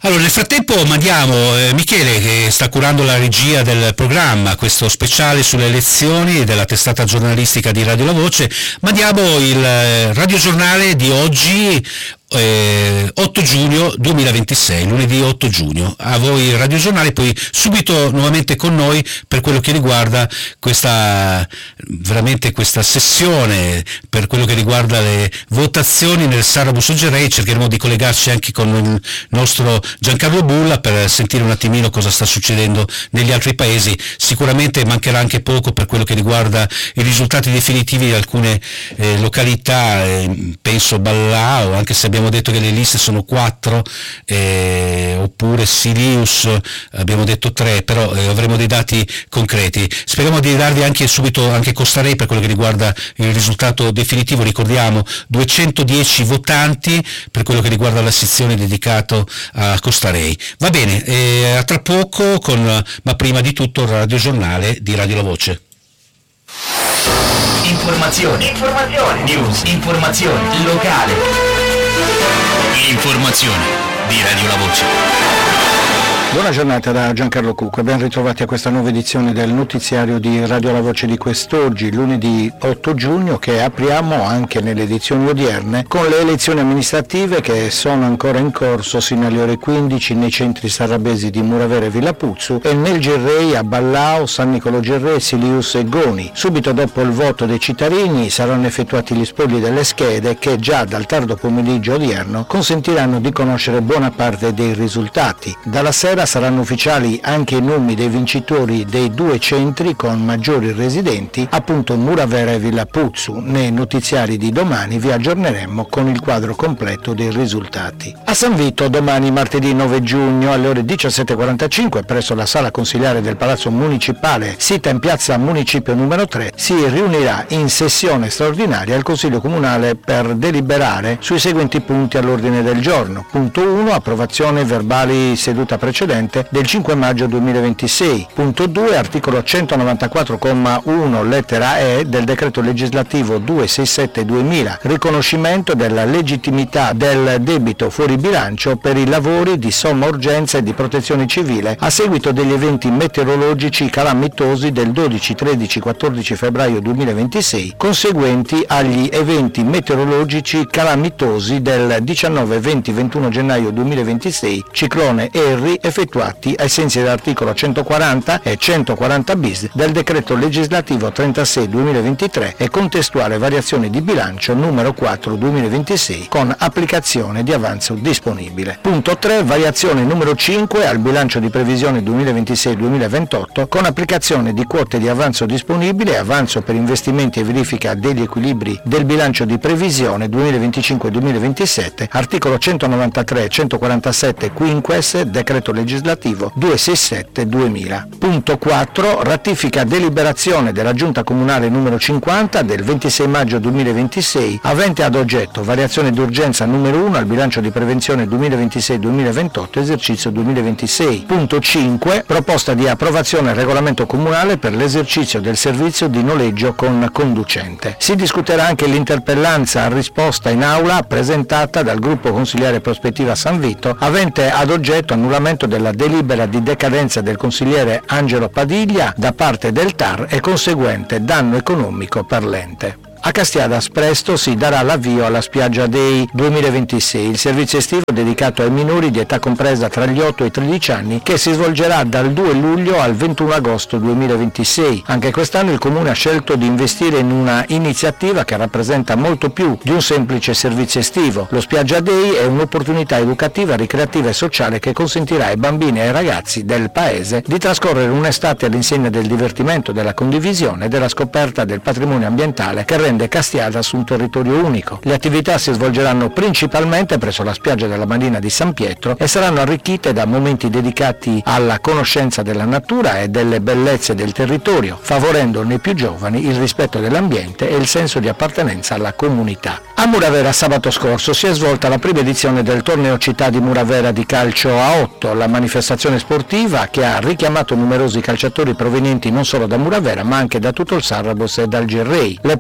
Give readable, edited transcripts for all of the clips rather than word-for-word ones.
Allora, nel frattempo mandiamo Michele, che sta curando la regia del programma, questo speciale sulle elezioni della testata giornalistica di Radio La Voce. Mandiamo il radiogiornale di oggi, 8 giugno 2026, lunedì 8 giugno. A voi il radiogiornale, poi subito nuovamente con noi per quello che riguarda questa sessione, per quello che riguarda le votazioni nel Sarabus Oggerei. Cercheremo di collegarci anche con il nostro Giancarlo Bulla per sentire un attimino cosa sta succedendo negli altri paesi. Sicuramente mancherà anche poco per quello che riguarda i risultati definitivi di alcune località, penso Ballao, anche se abbiamo detto che le liste sono 4, oppure Silius abbiamo detto 3, però avremo dei dati concreti. Speriamo di darvi anche subito anche Costarei per quello che riguarda il risultato definitivo. Ricordiamo 210 votanti per quello che riguarda la sezione dedicata a Costarei. Va bene, a tra poco ma prima di tutto il radiogiornale di Radio La Voce. Informazione. News. Informazione locale. Informazione di Radio La Voce. Buona giornata da Giancarlo Cucco, ben ritrovati a questa nuova edizione del notiziario di Radio La Voce di quest'oggi, lunedì 8 giugno, che apriamo anche nelle edizioni odierne con le elezioni amministrative che sono ancora in corso sino alle ore 15 nei centri sarabesi di Muravera e Villapuzzu e nel Gerrei a Ballao, San Nicolo Gerrei, Silius e Goni. Subito dopo il voto dei cittadini saranno effettuati gli spogli delle schede che già dal tardo pomeriggio odierno consentiranno di conoscere buona parte dei risultati. Dalla sera saranno ufficiali anche i nomi dei vincitori dei due centri con maggiori residenti, appunto Muravera e Villapuzzu. Nei notiziari di domani vi aggiorneremo con il quadro completo dei risultati. A San Vito domani martedì 9 giugno alle ore 17:45 presso la sala consiliare del Palazzo Municipale, sita in piazza Municipio numero 3, si riunirà in sessione straordinaria il Consiglio Comunale per deliberare sui seguenti punti all'ordine del giorno. Punto 1, approvazione verbali seduta precedente del 5 maggio 2026. Punto 2, articolo 194,1 lettera E del decreto legislativo 267/2000, riconoscimento della legittimità del debito fuori bilancio per i lavori di somma urgenza e di protezione civile a seguito degli eventi meteorologici calamitosi del 12, 13, 14 febbraio 2026, conseguenti agli eventi meteorologici calamitosi del 19, 20, 21 gennaio 2026, ciclone Harry, effettuati ai sensi dell'articolo 140 e 140 bis del decreto legislativo 36/2023 e contestuale variazione di bilancio numero 4/2026 con applicazione di avanzo disponibile. Punto 3, variazione numero 5 al bilancio di previsione 2026-2028 con applicazione di quote di avanzo disponibile, avanzo per investimenti e verifica degli equilibri del bilancio di previsione 2025-2027, articolo 193 e 147 quinques decreto legislativo 267/2000. Punto 4, ratifica deliberazione della Giunta Comunale numero 50 del 26 maggio 2026 avente ad oggetto variazione d'urgenza numero 1 al bilancio di prevenzione 2026-2028 esercizio 2026. Punto 5, proposta di approvazione al regolamento comunale per l'esercizio del servizio di noleggio con conducente. Si discuterà anche l'interpellanza a risposta in aula presentata dal gruppo consigliare Prospettiva San Vito avente ad oggetto annullamento della delibera di decadenza del consigliere Angelo Padiglia da parte del TAR e conseguente danno economico per l'ente. A Castiadas presto si darà l'avvio alla Spiaggia Day 2026, il servizio estivo dedicato ai minori di età compresa tra gli 8 e i 13 anni che si svolgerà dal 2 luglio al 21 agosto 2026. Anche quest'anno il Comune ha scelto di investire in una iniziativa che rappresenta molto più di un semplice servizio estivo. Lo Spiaggia Day è un'opportunità educativa, ricreativa e sociale che consentirà ai bambini e ai ragazzi del paese di trascorrere un'estate all'insegna del divertimento, della condivisione e della scoperta del patrimonio ambientale che rende Castiadas un territorio unico. Le attività si svolgeranno principalmente presso la spiaggia della Marina di San Pietro e saranno arricchite da momenti dedicati alla conoscenza della natura e delle bellezze del territorio, favorendo nei più giovani il rispetto dell'ambiente e il senso di appartenenza alla comunità. A Muravera sabato scorso si è svolta la prima edizione del torneo Città di Muravera di calcio a 8, la manifestazione sportiva che ha richiamato numerosi calciatori provenienti non solo da Muravera ma anche da tutto il Sarrabos e dal Gerrei. Le partite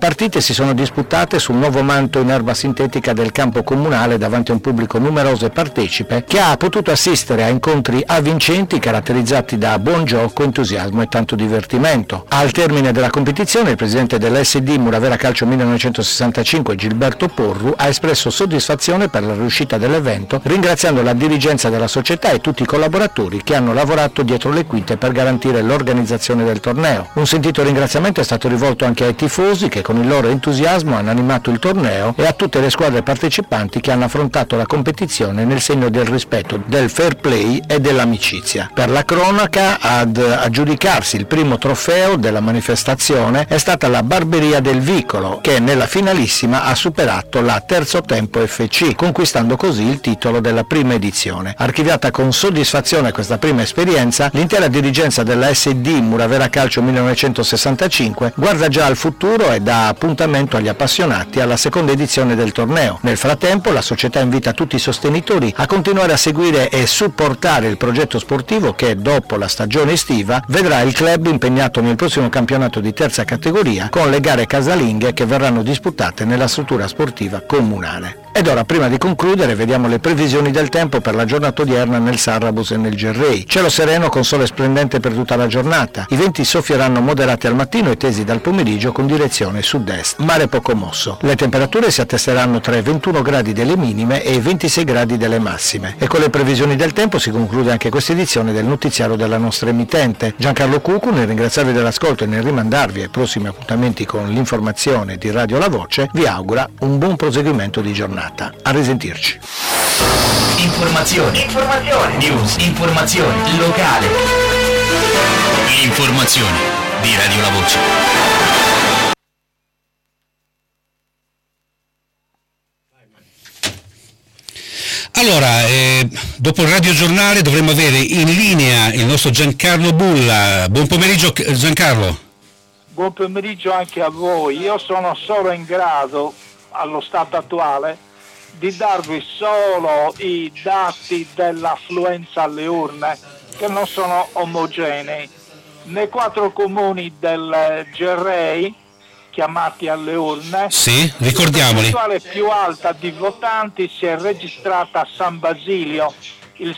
si sono disputate sul nuovo manto in erba sintetica del campo comunale davanti a un pubblico numeroso e partecipe che ha potuto assistere a incontri avvincenti caratterizzati da buon gioco, entusiasmo e tanto divertimento. Al termine della competizione il presidente dell'SD Muravera Calcio 1965, Gilberto Porru, ha espresso soddisfazione per la riuscita dell'evento, ringraziando la dirigenza della società e tutti i collaboratori che hanno lavorato dietro le quinte per garantire l'organizzazione del torneo. Un sentito ringraziamento è stato rivolto anche ai tifosi che con il loro entusiasmo hanno animato il torneo e a tutte le squadre partecipanti che hanno affrontato la competizione nel segno del rispetto, del fair play e dell'amicizia. Per la cronaca, ad aggiudicarsi il primo trofeo della manifestazione è stata la Barberia del Vicolo, che nella finalissima ha superato la Terzo Tempo FC, conquistando così il titolo della prima edizione. Archiviata con soddisfazione questa prima esperienza, l'intera dirigenza della SD Muravera Calcio 1965 guarda già al futuro e dà appuntamento agli appassionati alla seconda edizione del torneo. Nel frattempo la società invita tutti i sostenitori a continuare a seguire e supportare il progetto sportivo che, dopo la stagione estiva, vedrà il club impegnato nel prossimo campionato di terza categoria con le gare casalinghe che verranno disputate nella struttura sportiva comunale. Ed ora, prima di concludere, vediamo le previsioni del tempo per la giornata odierna nel Sarrabus e nel Gerrei. Cielo sereno con sole splendente per tutta la giornata. I venti soffieranno moderati al mattino e tesi dal pomeriggio con direzione sud-est. Mare poco mosso. Le temperature si attesteranno tra i 21 gradi delle minime e i 26 gradi delle massime. E con le previsioni del tempo si conclude anche questa edizione del notiziario della nostra emittente. Giancarlo Cucu, nel ringraziarvi dell'ascolto e nel rimandarvi ai prossimi appuntamenti con l'informazione di Radio La Voce, vi augura un buon proseguimento di giornata. A risentirci. Informazioni, news, informazioni, locale. Informazioni di Radio La Voce. Allora, dopo il radiogiornale dovremmo avere in linea il nostro Giancarlo Bulla. Buon pomeriggio Giancarlo. Buon pomeriggio anche a voi. Io sono solo in grado, allo stato attuale, di darvi solo i dati dell'affluenza alle urne, che non sono omogenei. Nei 4 comuni del Gerrei chiamati alle urne, sì, ricordiamoli, la percentuale più alta di votanti si è registrata a San Basilio, il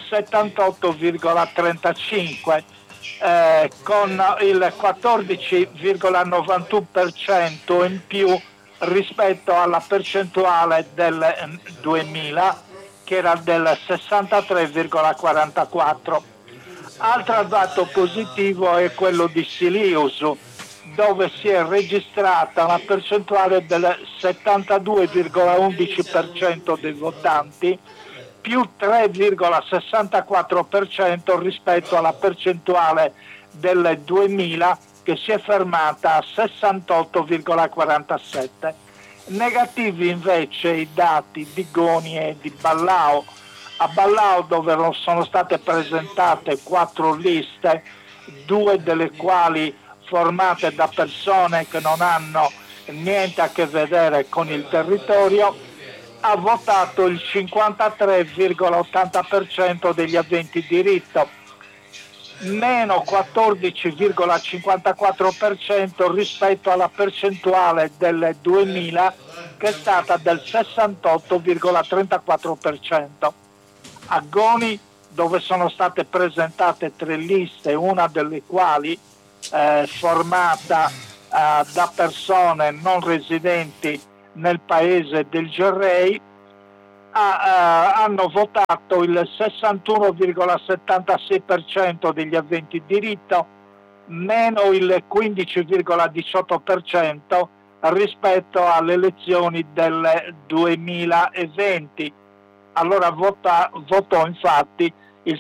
78,35%, con il 14,91% in più rispetto alla percentuale del 2000, che era del 63,44%. Altro dato positivo è quello di Silius, dove si è registrata una percentuale del 72,11% dei votanti, più 3,64% rispetto alla percentuale del 2000, che si è fermata a 68,47%. Negativi invece i dati di Goni e di Ballao. A Ballao, dove sono state presentate 4 liste, 2 delle quali formate da persone che non hanno niente a che vedere con il territorio, ha votato il 53,80% degli aventi diritto, meno 14,54% rispetto alla percentuale del 2000, che è stata del 68,34%. A Goni, dove sono state presentate 3 liste, una delle quali formata da persone non residenti nel paese del Gerrei, hanno votato il 61,76% degli aventi diritto, meno il 15,18% rispetto alle elezioni del 2020. Allora votò infatti il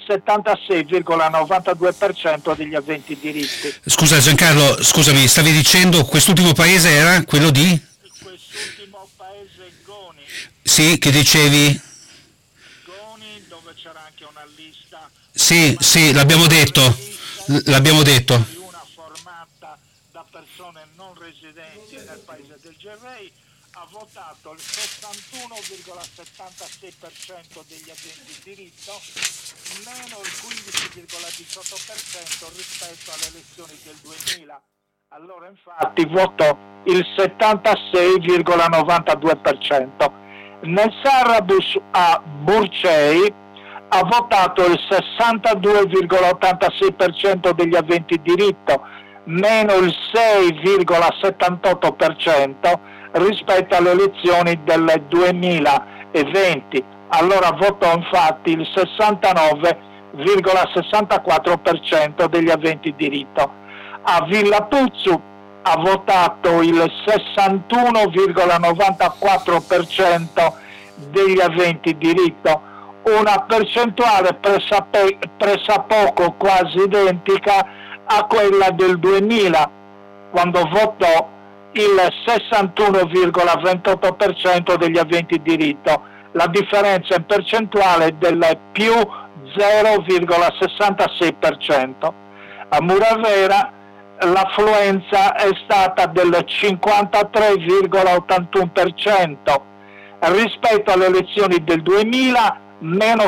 76,92% degli aventi diritti. Scusa Giancarlo, scusami, stavi dicendo quest'ultimo paese era quello di? Quest'ultimo paese Goni. Sì, che dicevi? Goni, dove c'era anche una lista. Sì, l'abbiamo detto. Una formata da persone non residenti nel paese del Gerrei, ha votato il 61,76% degli aventi diritto, meno il 15,18% rispetto alle elezioni del 2000. Allora infatti votò il 76,92%. Nel Sarabus a Burcei ha votato il 62,86% degli aventi diritto, meno il 6,78% rispetto alle elezioni del 2020. Allora votò infatti il 69,64% degli aventi diritto. A Villa Puzzu ha votato il 61,94% degli aventi diritto, una percentuale pressappoco quasi identica a quella del 2000, quando votò il 61,28% degli aventi diritto. La differenza in percentuale è del più 0,66%. A Muravera l'affluenza è stata del 53,81%, rispetto alle elezioni del 2000 meno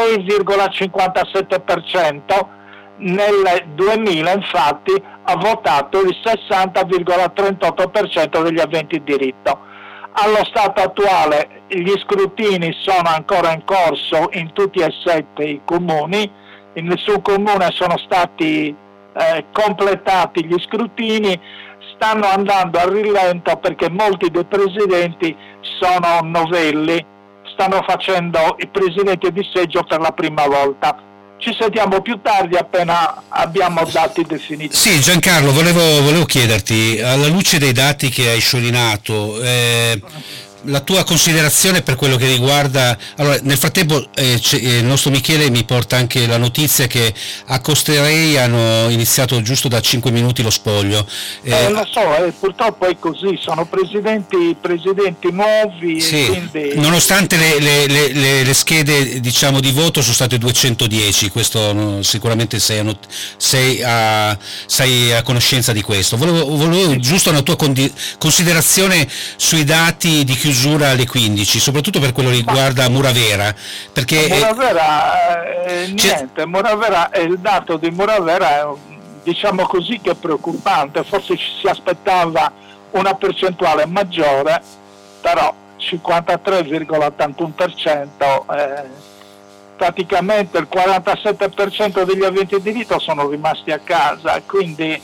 6,57%, nel 2000 infatti ha votato il 60,38% degli aventi diritto. Allo stato attuale gli scrutini sono ancora in corso in tutti e 7 i comuni, in nessun comune sono stati completati gli scrutini, stanno andando a rilento perché molti dei presidenti sono novelli, stanno facendo i presidenti di seggio per la prima volta. Ci sentiamo più tardi appena abbiamo dati definitivi. Sì, Giancarlo, volevo chiederti, alla luce dei dati che hai sciorinato, la tua considerazione per quello che riguarda... Allora, nel frattempo il nostro Michele mi porta anche la notizia che a Costerei hanno iniziato giusto da 5 minuti lo spoglio. Lo so, purtroppo è così, sono presidenti nuovi. Sì, e quindi... nonostante le schede diciamo di voto sono state 210, questo sicuramente sei a conoscenza di questo. Volevo giusto una tua considerazione sui dati di chiusura alle 15, soprattutto per quello che riguarda Muravera, perché Muravera, il dato di Muravera è, diciamo così, che è preoccupante. Forse ci si aspettava una percentuale maggiore, però 53,81%, praticamente il 47% degli aventi diritto sono rimasti a casa, quindi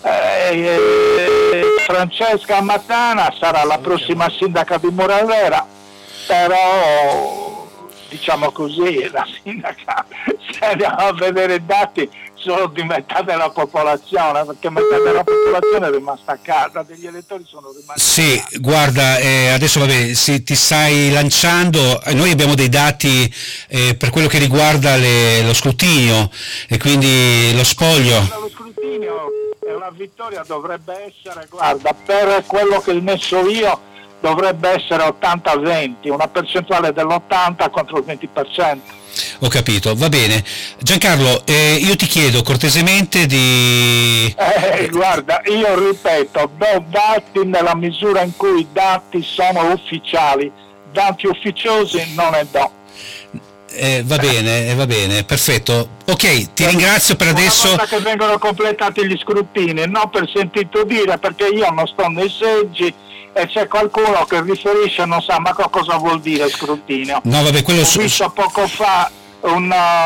Francesca Matana sarà la prossima sindaca di Muravera, però diciamo così, la sindaca, se andiamo a vedere i dati, sono di metà della popolazione, perché metà della popolazione è rimasta a casa, degli elettori sono rimasti sì, a casa. Guarda, adesso ti stai lanciando, noi abbiamo dei dati per quello che riguarda lo scrutinio e quindi lo spoglio. Lo scrutinio è una vittoria, dovrebbe essere, guarda, per quello che ho messo io, dovrebbe essere 80-20, una percentuale dell'80 contro il 20%. Ho capito, va bene. Giancarlo, io ti chiedo cortesemente di... Guarda, io ripeto, do dati nella misura in cui i dati sono ufficiali, dati ufficiosi non ne do. Va bene, perfetto. Ok, ti ringrazio per adesso. Una volta che vengono completati gli scrutini, non per sentito dire, perché io non sto nei seggi e c'è qualcuno che riferisce, non sa ma cosa vuol dire scrutinio. No, vabbè, quello ho visto poco fa un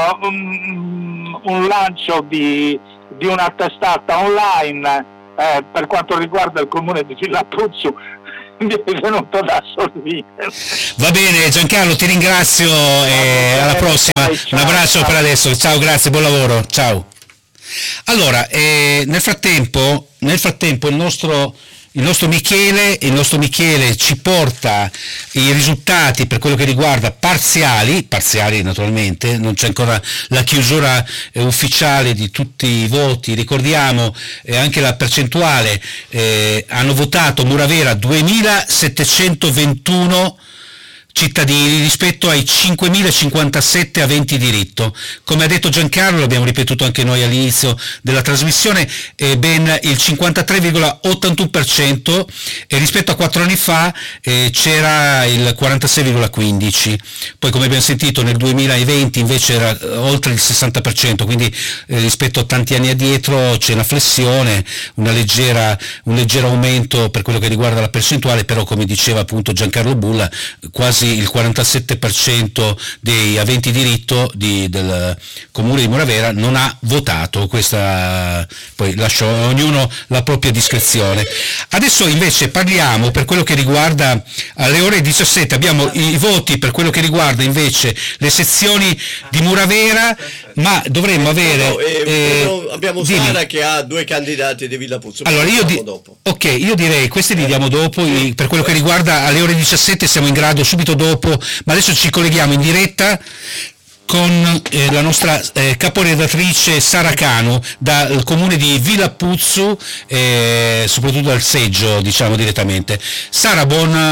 lancio di una testata online per quanto riguarda il comune di Villa Puzzu. Mi è venuto da sorridere. Va bene Giancarlo, ti ringrazio e alla prossima. Un abbraccio per adesso, ciao, grazie, buon lavoro, ciao. Allora, nel frattempo il nostro Michele ci porta i risultati per quello che riguarda parziali naturalmente, non c'è ancora la chiusura ufficiale di tutti i voti, ricordiamo anche la percentuale, hanno votato Muravera 2721 cittadini rispetto ai 5.057 aventi diritto. Come ha detto Giancarlo, l'abbiamo ripetuto anche noi all'inizio della trasmissione, ben il 53,81%, e rispetto a 4 anni fa c'era il 46,15%. Poi, come abbiamo sentito, nel 2020 invece era oltre il 60%, quindi rispetto a tanti anni addietro c'è una flessione, un leggero aumento per quello che riguarda la percentuale, però come diceva appunto Giancarlo Bulla, quasi il 47% dei aventi diritto del comune di Moravera non ha votato. Questa poi lascio a ognuno la propria discrezione. Adesso invece parliamo, per quello che riguarda, alle ore 17 abbiamo i voti per quello che riguarda invece le sezioni di Moravera, ma dovremmo avere abbiamo Sara che ha 2 candidati di Villapuzzo. Allora dopo. Ok, io direi questi li diamo dopo. Per quello che riguarda alle ore 17 siamo in grado subito dopo, ma adesso ci colleghiamo in diretta con la nostra caporedattrice Sara Cano dal comune di Villapuzzo, soprattutto dal seggio, diciamo direttamente. Sara,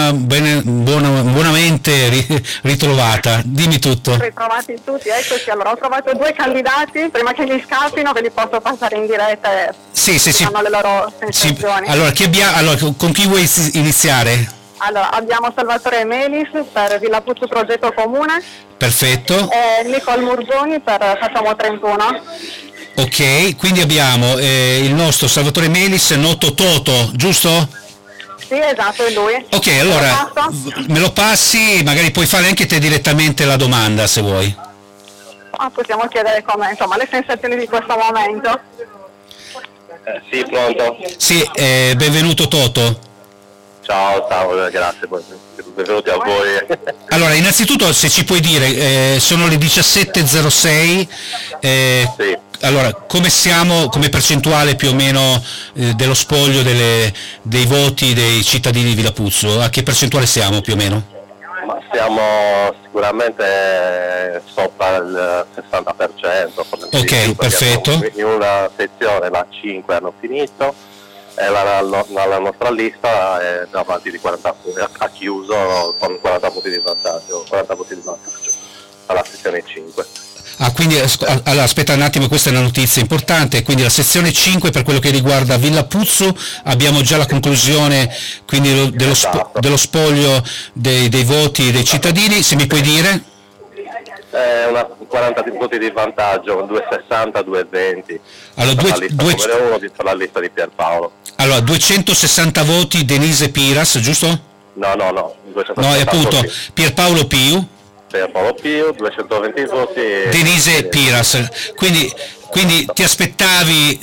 buonamente ritrovata, dimmi tutto. Ritrovati tutti, eccoci. Allora, ho trovato 2 candidati, prima che gli scappino ve li posso passare in diretta e hanno le loro sensazioni. Allora, con chi vuoi iniziare? Allora, abbiamo Salvatore Melis per Villapuzzo Progetto Comune. Perfetto. E Nicole Murzoni per Facciamo 31. Ok, quindi abbiamo il nostro Salvatore Melis, noto Toto, giusto? Sì, esatto, è lui. Ok, allora me lo passi, magari puoi fare anche te direttamente la domanda se vuoi. Possiamo chiedere come, insomma, le sensazioni di questo momento. Sì, pronto? Sì, benvenuto Toto. Ciao, grazie, benvenuti a voi. Allora, innanzitutto se ci puoi dire, sono le 17.06, sì. Allora, come siamo, come percentuale più o meno dello spoglio dei voti dei cittadini di Villapuzzo? A che percentuale siamo più o meno? Ma siamo sicuramente sopra il 60%. Ok, perfetto. In una sezione la 5 hanno finito. E la nostra lista è davanti di 40 punti, ha chiuso con 40 punti di vantaggio alla sezione 5. Quindi allora, aspetta un attimo, questa è una notizia importante. Quindi la sezione 5 per quello che riguarda Villapuzzo abbiamo già la conclusione quindi dello spoglio dei voti dei cittadini, se mi puoi dire? Una 40 voti di vantaggio, 2,60, 2,20 allora, per la lista di Pierpaolo. Allora, 260 voti Denise Piras, giusto? No, 260 no, è appunto voti. Pierpaolo Piu, 220 voti Denise Piras, quindi ti aspettavi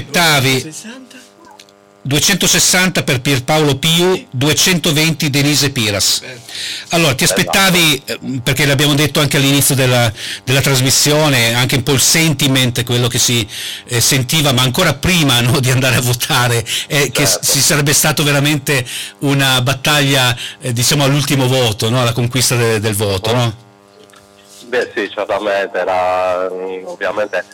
260 per Pierpaolo Piu, 220 Denise Piras. Allora, ti aspettavi, perché l'abbiamo detto anche all'inizio della trasmissione, anche un po' il sentiment, quello che si sentiva, ma ancora prima, no, di andare a votare, che ci sarebbe stato veramente una battaglia, diciamo, all'ultimo voto, no, alla conquista del voto, no? Beh sì, certamente, ovviamente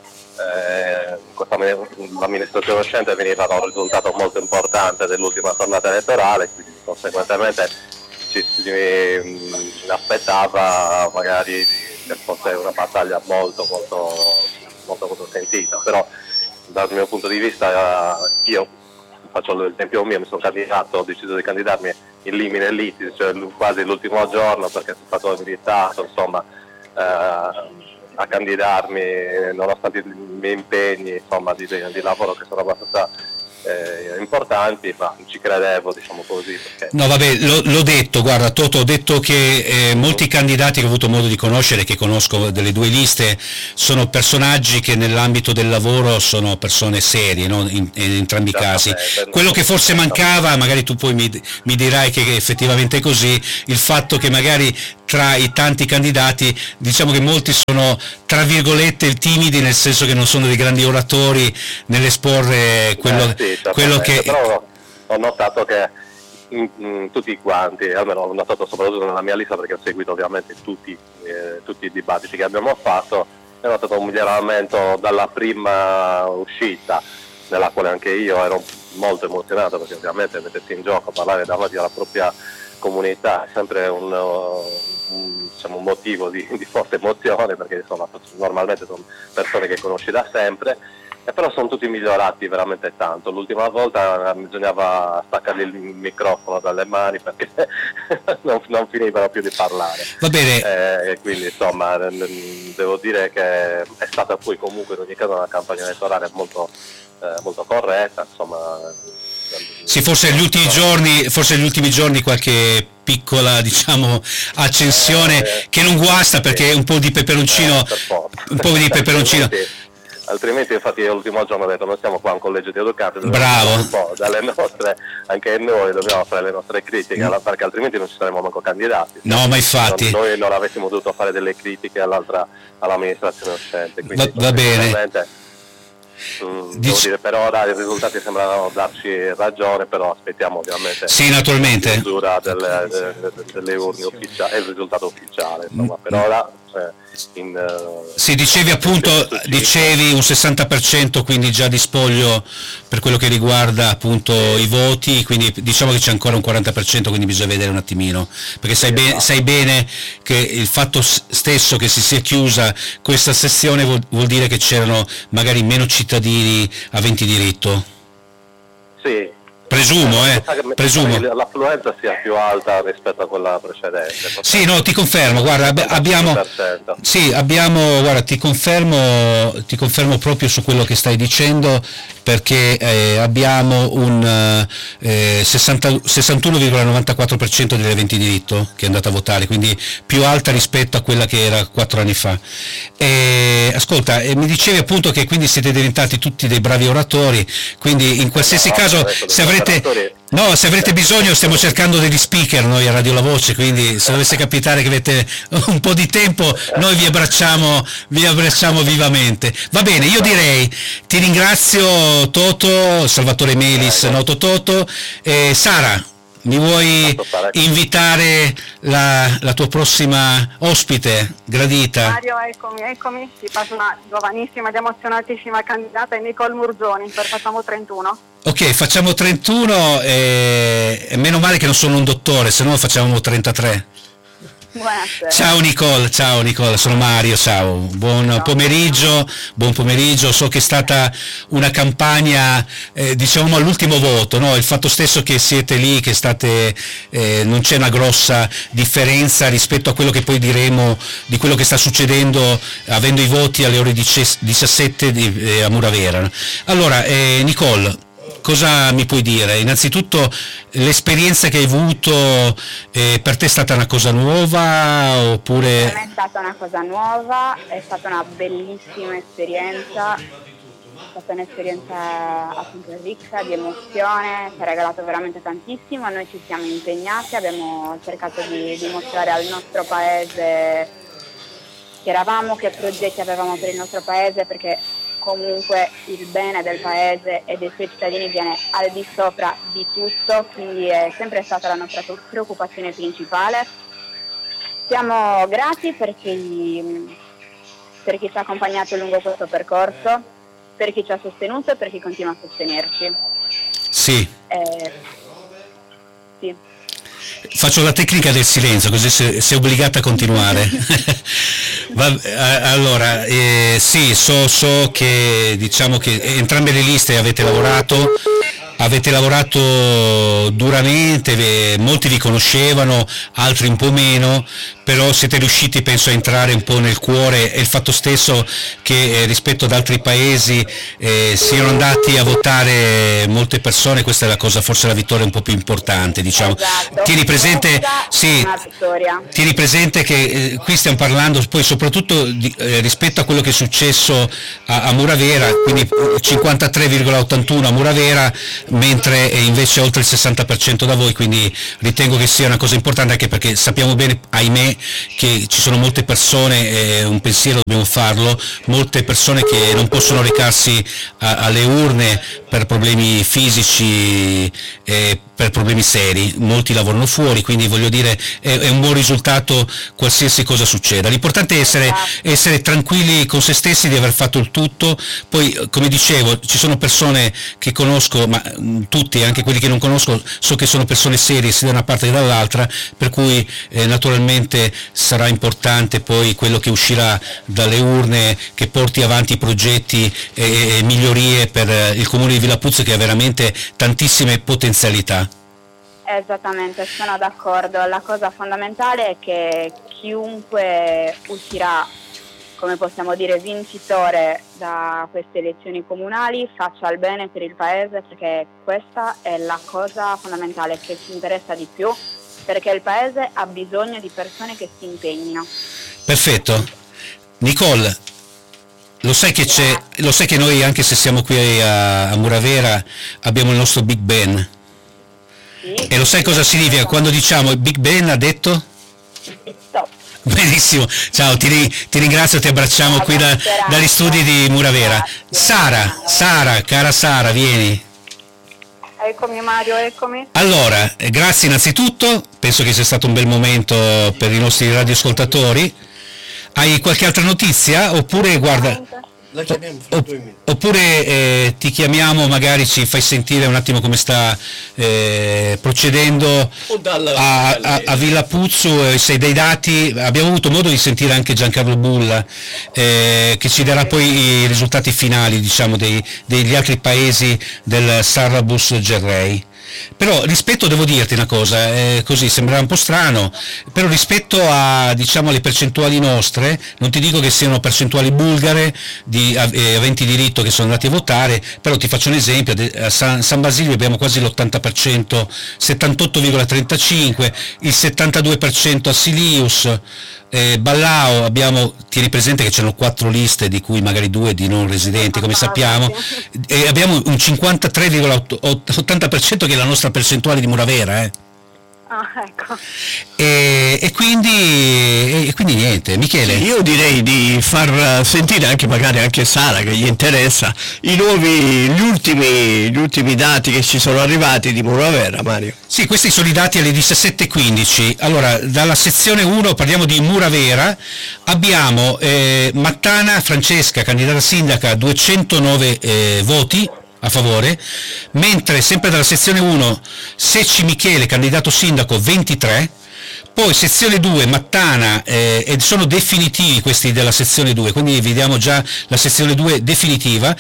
l'amministrazione uscente veniva da un risultato molto importante dell'ultima tornata elettorale, quindi conseguentemente ci si aspettava magari che fosse una battaglia molto sentita, però dal mio punto di vista io faccio l'esempio mio, mi sono candidato, ho deciso di candidarmi in limine liti, cioè quasi l'ultimo giorno, perché sono stato invitato insomma a candidarmi nonostante i miei impegni insomma di lavoro che sono abbastanza importanti, ma ci credevo, diciamo così. Perché... No vabbè, l'ho detto, guarda Toto, ho detto che molti candidati che ho avuto modo di conoscere, che conosco delle 2 liste, sono personaggi che nell'ambito del lavoro sono persone serie, no? in entrambi i casi. Quello che forse mancava, magari tu poi mi dirai che effettivamente è così, il fatto che magari tra i tanti candidati diciamo che molti sono tra virgolette timidi, nel senso che non sono dei grandi oratori nell'esporre quello che... Però ho notato che tutti quanti, almeno ho notato soprattutto nella mia lista, perché ho seguito ovviamente tutti i dibattiti che abbiamo fatto, e ho notato un miglioramento dalla prima uscita, nella quale anche io ero molto emozionato, perché ovviamente mettersi in gioco, parlare davanti alla propria comunità è sempre un motivo di forte emozione, perché insomma normalmente sono persone che conosci da sempre, e però sono tutti migliorati veramente tanto. L'ultima volta bisognava staccargli il microfono dalle mani perché non finivano più di parlare. Va bene. Quindi insomma devo dire che è stata poi comunque in ogni caso una campagna elettorale molto corretta, insomma. Sì, forse negli ultimi giorni qualche piccola, diciamo, accensione che non guasta, perché un po' di peperoncino, altrimenti infatti l'ultimo giorno ho detto noi siamo qua un collegio di avvocati, bravo, un po' dalle nostre, anche noi dobbiamo fare le nostre critiche, perché altrimenti non ci saremmo manco candidati. No, ma infatti noi non avessimo dovuto fare delle critiche all'amministrazione uscente, quindi va bene. Devo dire, per ora i risultati sembrano darci ragione, però aspettiamo ovviamente naturalmente la chiusura delle urne ufficiali e il risultato ufficiale, insomma, per ora sì, dicevi un 60%, quindi già di spoglio per quello che riguarda appunto i voti, quindi diciamo che c'è ancora un 40%, quindi bisogna vedere un attimino, perché sai bene che il fatto stesso che si sia chiusa questa sessione vuol dire che c'erano magari meno cittadini aventi diritto. Sì. Presumo. L'affluenza sia più alta rispetto a quella precedente. Sì, no, ti confermo, guarda, ti confermo proprio su quello che stai dicendo, perché abbiamo un 61,94% degli aventi diritto che è andato a votare, quindi più alta rispetto a quella che era 4 anni fa. Ascolta, mi dicevi appunto che quindi siete diventati tutti dei bravi oratori, quindi in qualsiasi caso se avrete bisogno, stiamo cercando degli speaker noi a Radio La Voce, quindi se dovesse capitare che avete un po' di tempo noi vi abbracciamo vivamente. Va bene, io direi ti ringrazio Toto, Salvatore Melis, noto Toto. Sara, mi vuoi invitare la tua prossima ospite gradita? Mario, eccomi, ti passo una giovanissima ed emozionatissima candidata, Nicole Murzoni, facciamo 31. Ok, facciamo 31 e meno male che non sono un dottore, se no facciamo 33. Buonasera. Ciao Nicole, sono Mario, ciao. Buon pomeriggio, so che è stata una campagna diciamo all'ultimo voto, no? Il fatto stesso che siete lì, che non c'è una grossa differenza rispetto a quello che poi diremo di quello che sta succedendo avendo i voti alle ore 17 a Muravera. Allora, Nicole, cosa mi puoi dire? Innanzitutto l'esperienza che hai avuto per te è stata una cosa nuova oppure? Per me è stata una cosa nuova, è stata una bellissima esperienza, è stata un'esperienza appunto ricca di emozione, ci ha regalato veramente tantissimo, noi ci siamo impegnati, abbiamo cercato di dimostrare al nostro paese chi eravamo, che progetti avevamo per il nostro paese, perché comunque il bene del paese e dei suoi cittadini viene al di sopra di tutto, quindi è sempre stata la nostra preoccupazione principale. Siamo grati per chi ci ha accompagnato lungo questo percorso, per chi ci ha sostenuto e per chi continua a sostenerci. Sì. Sì. Faccio la tecnica del silenzio, così sei obbligata a continuare. Allora, sì, so che diciamo che entrambe le liste avete lavorato duramente, molti vi conoscevano, altri un po' meno, però siete riusciti, penso, a entrare un po' nel cuore, e il fatto stesso che rispetto ad altri paesi siano andati a votare molte persone, questa è la cosa, forse la vittoria un po' più importante, diciamo. Esatto. Tieni presente che qui stiamo parlando poi soprattutto rispetto a quello che è successo a Muravera, quindi 53,81 a Muravera, mentre invece oltre il 60% da voi, quindi ritengo che sia una cosa importante, anche perché sappiamo bene, ahimè, che ci sono molte persone, un pensiero dobbiamo farlo, molte persone che non possono recarsi alle urne per problemi fisici e per problemi seri, molti lavorano fuori, quindi voglio dire è un buon risultato qualsiasi cosa succeda. L'importante è essere tranquilli con se stessi di aver fatto il tutto. Poi, come dicevo, ci sono persone che conosco, ma tutti, anche quelli che non conosco, so che sono persone serie sia da una parte che dall'altra, per cui naturalmente sarà importante poi quello che uscirà dalle urne, che porti avanti progetti e migliorie per il comune di Villapuzzo, che ha veramente tantissime potenzialità. Esattamente, sono d'accordo. La cosa fondamentale è che chiunque uscirà, come possiamo dire, vincitore da queste elezioni comunali faccia il bene per il paese, perché questa è la cosa fondamentale che ci interessa di più, perché il paese ha bisogno di persone che si impegnino. Perfetto. Nicole, lo sai che noi, anche se siamo qui a Muravera, abbiamo il nostro Big Ben. Sì. E lo sai cosa significa quando diciamo Big Ben ha detto? Stop. Benissimo, ciao, ti ringrazio, ti abbracciamo qui dagli studi di Muravera. Sara, cara Sara, vieni. Eccomi Mario, eccomi. Allora, grazie innanzitutto, penso che sia stato un bel momento per i nostri radioascoltatori. Hai qualche altra notizia? Oppure guarda, oppure ti chiamiamo, magari ci fai sentire un attimo come sta procedendo a Villapuzzo, se dei dati. Abbiamo avuto modo di sentire anche Giancarlo Bulla che ci darà poi i risultati finali, diciamo, degli altri paesi del Sarrabus Gerrei. Però rispetto, devo dirti una cosa, così sembrerà un po' strano, però rispetto a, diciamo, alle percentuali nostre, non ti dico che siano percentuali bulgare di aventi diritto che sono andati a votare, però ti faccio un esempio: a San Basilio abbiamo quasi l'80%, 78,35%, il 72% a Silius. Ballao tieni presente che c'erano 4 liste, di cui magari 2 di non residenti, come sappiamo, e abbiamo un 53,80% che è la nostra percentuale di Muravera. Ecco. E quindi niente, Michele. Io direi di far sentire anche Sara, che gli interessa, gli ultimi dati che ci sono arrivati di Muravera, Mario. Sì, questi sono i dati alle 17:15. Allora, dalla sezione 1 parliamo di Muravera, abbiamo Mattana Francesca, candidata sindaca, 209 voti a favore, mentre sempre dalla sezione 1 Secci Michele, candidato sindaco, 23, poi sezione 2 Mattana, e sono definitivi questi della sezione 2, quindi vediamo già la sezione 2 definitiva,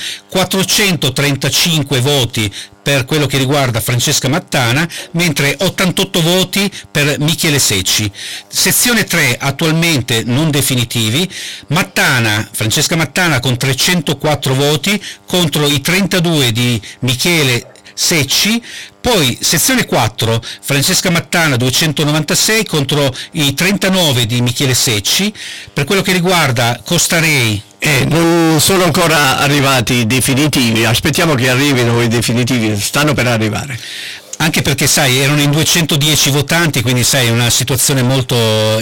435 voti per quello che riguarda Francesca Mattana, mentre 88 voti per Michele Secci. Sezione 3 attualmente non definitivi, Francesca Mattana con 304 voti contro i 32 di Michele Secci. Poi sezione 4 Francesca Mattana 296 contro i 39 di Michele Secci. Per quello che riguarda Costarei, non sono ancora arrivati i definitivi, aspettiamo che arrivino i definitivi, stanno per arrivare. Anche perché, sai, erano in 210 votanti, quindi sai, è una situazione molto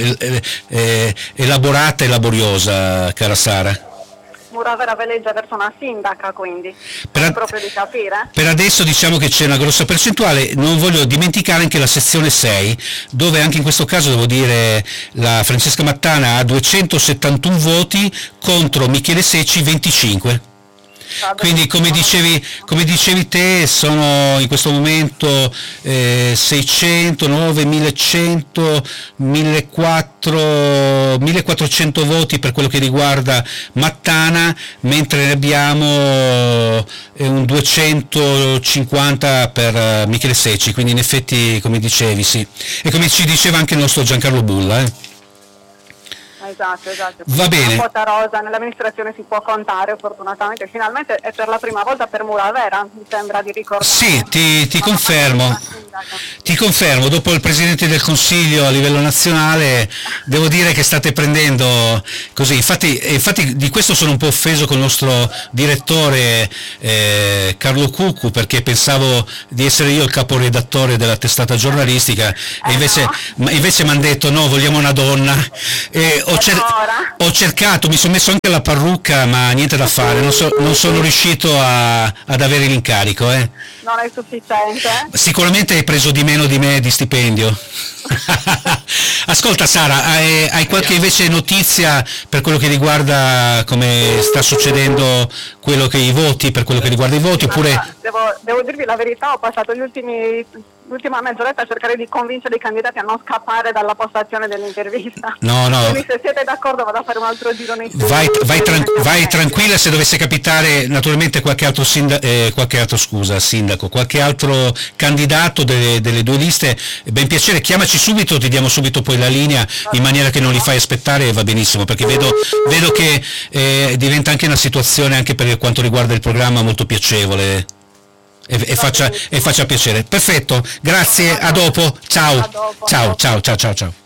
elaborata e laboriosa, cara Sara. Muravera veleggia verso una sindaca, quindi proprio di capire. Per adesso diciamo che c'è una grossa percentuale. Non voglio dimenticare anche la sezione 6, dove anche in questo caso devo dire la Francesca Mattana ha 271 voti contro Michele Secci 25. Quindi come dicevi te, sono in questo momento 600, 9, 1100, 1400 voti per quello che riguarda Mattana, mentre ne abbiamo un 250 per Michele Secci, quindi in effetti, come dicevi, sì. E come ci diceva anche il nostro Giancarlo Bulla. Esatto. Va bene. Una quota rosa nell'amministrazione si può contare, fortunatamente, finalmente è per la prima volta per Muravera, mi sembra di ricordare. Sì, ti confermo. Ti confermo, dopo il Presidente del Consiglio a livello nazionale, devo dire che state prendendo così, infatti di questo sono un po' offeso con il nostro direttore Carlo Cuccu, perché pensavo di essere io il caporedattore della testata giornalistica, e invece mi hanno detto no, vogliamo una donna, e ho ho cercato, mi sono messo anche la parrucca, ma niente da fare, non sono riuscito ad avere l'incarico. Non è sufficiente. Sicuramente hai preso di meno di me di stipendio. Ascolta Sara, hai qualche invece notizia per quello che riguarda come sta succedendo i voti, per quello che riguarda i voti, oppure... Devo dirvi la verità, ho passato l'ultima mezz'oretta a cercare di convincere i candidati a non scappare dalla postazione dell'intervista. No. Quindi se siete d'accordo vado a fare un altro giro nei Vai tranquilla, se dovesse capitare naturalmente qualche altro candidato delle due liste, ben piacere, chiamaci subito, ti diamo subito poi la linea in maniera che non li fai aspettare e va benissimo, perché vedo che diventa anche una situazione, anche per quanto riguarda il programma, molto piacevole e faccia piacere. Perfetto, grazie, a dopo, ciao.